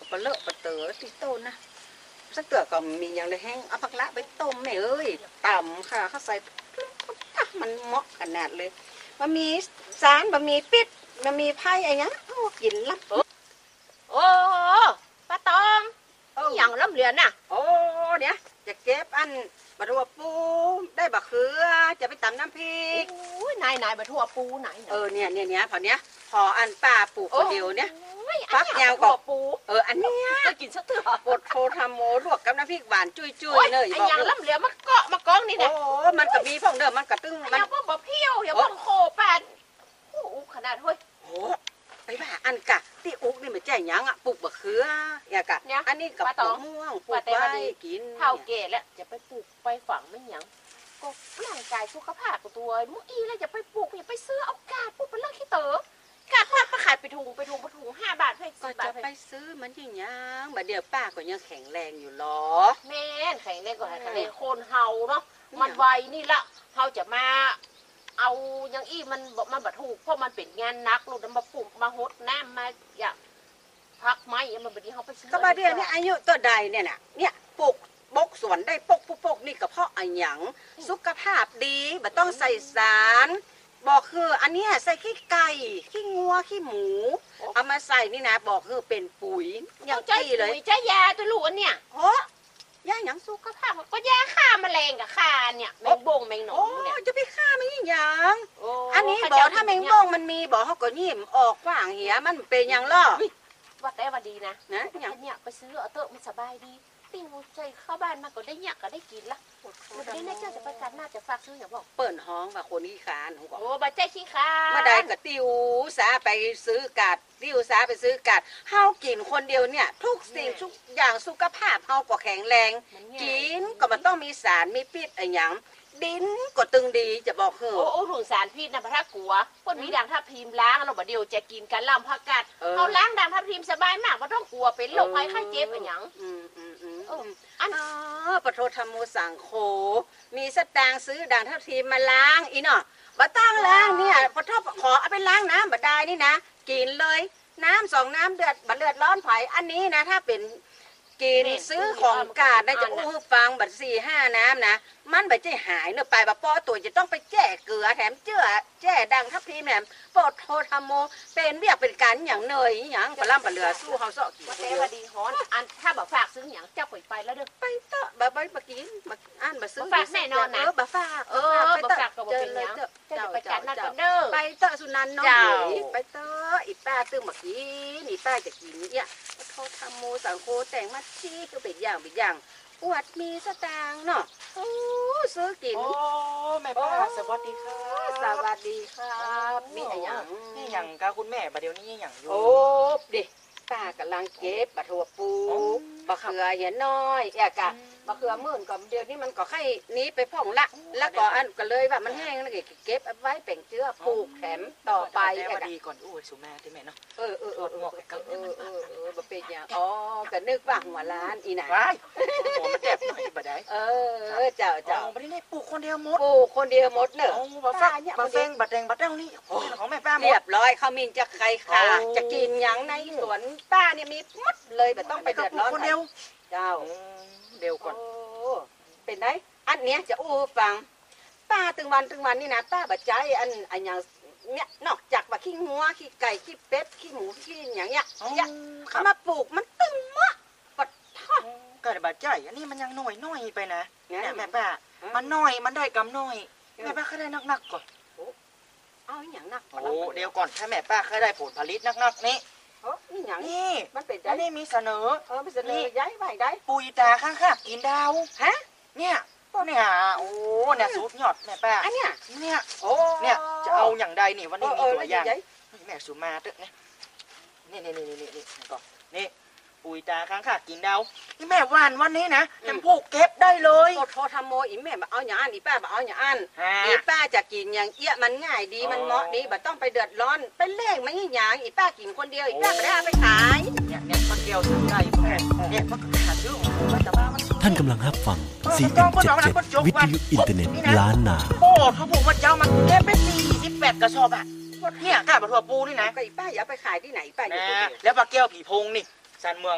ปลาเลอะปลาเต๋อที่ต้นนะสักเตือก็มีอย่างเลยแห้งเอาผักละไปต้มแม่เอ้ยต่ำค่ะเขาใส่มันเหมาะขนาดเลยมันมีสารมันมีปิดมันมีไผ่อะไรเงี้ยกินลับโอ้ป้าตองอย่างล้ำเลือนน่ะโอ้เนี่ยจะเก็บอันบะทั่วปูได้บะเขือจะไปตำน้ำพริกนายบะทั่วปูไหนเนี่ยพอเนี้ยพออันป้าปลูกคนเดียวเนี่ยฟักยาวกว่าปูอันเนี้ยจะกินสักเถอะบดโททำโมลวกกับน้ำพริกหวานจุยเลยบอกอย่างล้ำเลือนมะเกาะมะกองนี่เนี่ยโอ้มันก็มีพวกเดิมมันกระตึ้งมันพวกบะเพี้ยวเดี๋ยวพวกโคแปดโอ้ขนาดเฮ้ยโอ้ไปบ้าอันกะที่อุกนี่มันใจยังอ่ะปลูกบะเขืออย่ากะอันนี้กับปลูกม่วงปลูกไว้กินเท่าเกศแล้วจะไปปลูกไปฝังไม่ยังก็ร่างกายสุขภาพตัวมุ้ยแล้วจะไปปลูกอย่าไปซื้อเอากาดปลูกเป็นเรื่องขี้เต๋อกาดมาขายไปถุง5 บาทให้ก็จะไปซื้อมันยิ่งยังบัดเดี๋ยวป้าก็ยังแข็งแรงอยู่หรอแม่แข็งแรงกว่าแข็งแรงโคนเฮาเนาะมันไวนี่ละเฮาจะมาเอายังอี้มันบัดถูกเพราะมันเป็นงานนักลูกมาปลูกมาหดน้ำมาอย่างพักไม้มันบัดนี้เขาไปซื้อก็บัดเดี๋ยวนี้อายุตัวใดเนี่ยปลูกบกสวนได้ปกนี่ก็เพราะอะไรหยังสุขภาพดีบ่ต้องใส่สารบอกคืออันนี้ใส่ขี้ไก่ขี้งัวขี้หมูเอามาใส่นี่นะบอกคือเป็นปุ๋ยอย่างใจเลยใจยาตัวลูกอันเนี่ยโอ้ยาหยังสุขภาพก็ยาฆ่าแมลงกับฆ่าเนี่ยแมงบงแมงหนอนเนี่ยจะไปฆ่ามันยิ่งยังอันนี้บอกถ้าแมงบงมันมีบอกเขาก็ยิ้มออกว่างเหี้ยมันเป็นอย่างล่อว่าแต่ว่าดีนะอย่างเนี่ยไปซื้อเอาเตอะมันสบายดีติ้งใจเข้าบ้านมาก็ได้เนี่ยก็ได้กินละมันได้แน่เจ้าจะไปกันน่าจะฝากซื้ออย่างบอกเปิ่นห้องว่าคนขี้คานโอ้บาใจขี้คานมาได้ก็ติวสาไปซื้อกาดติวสาไปซื้อกาดเฮากินคนเดียวเนี่ยทุกสิ่งทุกอย่างสุขภาพเฮาก็แข็งแรงกินก็มันต้องมีสารมีพิษอะไรอย่างดินก็ตึงดีจะบอกเหอะโอ้ถุงสารพิษนะพระกัวคนมีด่างทับทิมล้างเราบ่เดียวจะกินกันลำผักกาดเขาล้างด่างทับทิมสบายมากไม่ต้องกลัวเป็นโรคภัยไข้เจ็บอะไรอย่างอันปะโทธรรมโมสังโฆมีสตางค์ซื้อด่างทับทิมมาล้างอีเนาะบ่ต้องล้างเนี่ยปะโทขอเอาไปล้างน้ำบ่ได้นี่นะกินเลยน้ำ2 น้ำเดือดบ่เลือดร้อนไผอันนี้นะถ้าเป็นกินซื้อของกาดได้จะอู้ฟังบัด4-5 น้ำนะมันไปจะหายเนอะไปบ่ป้อตัวจะต้องไปแจ้เกลือแถมเจื้อแจ้ดังทับทิมแถมปอโทธรรมโมเป็นเรียกเป็นการอย่างเนยอย่างปลาล่ำปลาเหลือสู้เฮาซอกกินแต่ว่าดีฮอนอันถ้าบ่ฝากซื้ออย่างเจ้าไปแล้วเด้อไปเตอะบ่ไปกินมาอ่านบ่ซื้อฝากแน่นอนนะบ่ฝากบ่ฝากก็บ่เป็นหยังเจ้าไปจัดนั่นกันเด้อไปเตอะสุนันน้องไปเตอะอีป้าตึ้งมากินอีป้าจะกินเนี่ยโทธรรมโมสังโฆแต่งมาชี้ก็เป็นอย่างอวดมีสตางค์เนาะโอ้ซื้อกินโอ้แม่ป้าสวัสดีครับสวัสดีครับมีอะไรอย่างนี่อย่างกาคุณแม่ประเดี๋ยวนี้อย่างอยู่โอ้ดิป้ากำลังเก็บบะถั่วปูบะเขือเห็นน้อยแอกะบะเขือมื่นก่อนเดี๋ยวนี้มันก็ให้นี้ไปพ่องละแล้วก็อันก็เลยว่ามันแห้งแล้วก็เก็บเอาไว้แป่งเชื้อปลูกแถมต่อไปแอกะดีก่อนอู้สุแม่ที่แม่เนาะเหมาะกับบะเป็ดอย่างอ๋อก็นึกว่าหัวล้านอีน่ะหัวมันแดบหน่อยบ่ได้เจ้าไม่ได้ปลูกคนเดียวหมดเนอะบะเฟงบะแดงบะเต้านี่ของแม่ป้าหมดเรียบร้อยเขามีจะใครค่ะจะกินอย่างในสวนป้าเนี่ยมีหมดเลยแบบต้องไปเดือดร้อนคนเดียวเจ้าเดียวก่อนเป็นไงอันเนี้ยจะอู้ฟังป้าตึงวันนี่นะป้าบัดใจอันอย่างเนี้ยนอกจากว่าขี้งัวขี้ไก่ขี้เป็ดขี้หมูขี้อย่างเงี้ยเขามาปลูกมันตึงมะปัดท่าก็บัดใจอันนี้มันยังน้อยไปนะเนี่ยแม่ป้ามันน้อยมันได้กำน้อยแม่ป้าแค่ได้นักก่อนเอาอย่างนักโอ้เดี๋ยวก่อนถ้าแม่ป้าแค่ได้ผลผลิตนักนี่นี่อย่างนี่มันเป็นอันนี้มีเสนอมีเสนอย้ายไปได้ปุ๋ยตาข้างๆกินดาวฮะเนี่ยเนี่ยโอ้เนี่ยสูตรยอดแม่ป้าอันเนี้ยเนี่ยจะเอาอย่างใดนี่วันนี้มีตัวอย่างแม่สูมาเถอะเนี่ยนี่ก่อนนี่ปุ๋ยตาข้างๆกินดาวนี่แม่วานวันนี้นะจำพวกเก็บได้เลยโทรทำโมอีแม่มาเอาอย่างอันอีป้ามาเอาอย่างอันอีป้าจะกินอย่างเอี้ยมันง่ายดีมันเหมาะดีแบบต้องไปเดือดร้อนไปเล่งไม่ยิ่งอย่างอีป้ากินคนเดียวอีป้าไม่ได้เอาไปขายเนี่ยมันเกี่ยวถึงได้เนี่ยมันหาซื้อของแต่ว่าท่านกำลังรับฟัง CM77 วิทยุอินเทอร์เน็ตล้านนาโอ้เขาบอกว่าเจ้ามันแค่เป็น48 กระสอบอ่ะเนี่ยกล้าบะถั่วปูนี่นะก็อีป้าอย่าไปขายที่ไหนป้าอยู่คนเดียวแล้วปลาแก้วผีพงนี่สันเมือง